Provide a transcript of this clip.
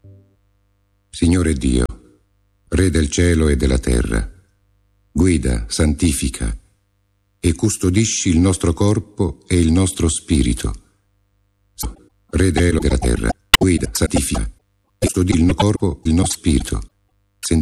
Signore Dio, Re del cielo e della terra, guida, santifica e custodisci il nostro corpo e il nostro spirito. Re del cielo e della terra, guida, santifica e custodisci il nostro corpo e il nostro spirito.